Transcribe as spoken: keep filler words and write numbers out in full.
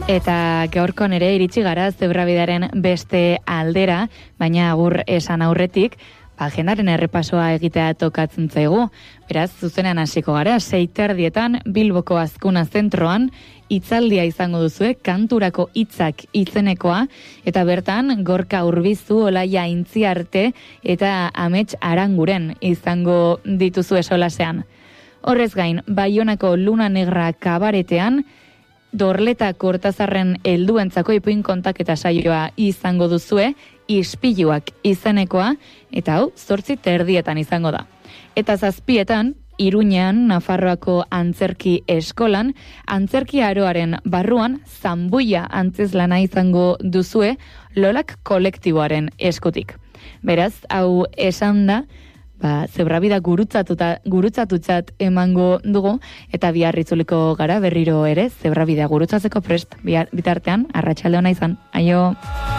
Eta gaurkon ere iritsi gara zebrabidearen beste aldera, baina agur esan aurretik, agendaren errepasoa egitea tokatzen zaigu. Beraz, zuzenean hasiko gara, sei terdietan Bilboko Azkuna zentroan, hitzaldia izango duzue, kanturako hitzak izenekoa, eta bertan Gorka Urbizu, Olaia Intziarte eta Amets Aranguren izango dituzue solasean. Horrez gain, Baionako Luna Negra kabaretean, Dorleta Kortazarren helduentzako ipuin kontaketa saioa izango duzue, Ispiluak izenekoa, eta hau, zortzi terdietan izango da. Eta zazpietan, Iruñean, Nafarroako Antzerki Eskolan, Antzerki Aroaren barruan, Zambuia antzezlana izango duzue, Lolak kolektiboaren eskutik. Beraz, hau esan da, ba, zebrabida gurutzatuta, gurutzatutzat emango dugu, eta bihar itzuliko gara berriro ere, zebrabida gurutzatzeko prest, bihar, bitartean, arratsalde ona izan. Aio!